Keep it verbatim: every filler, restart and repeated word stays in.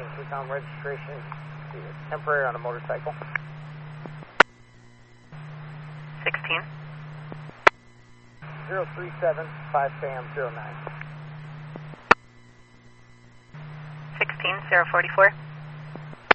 sixteen, Keycom registration, temporary on a motorcycle. sixteen. zero three seven, five Sam zero nine. sixteen, zero forty-four.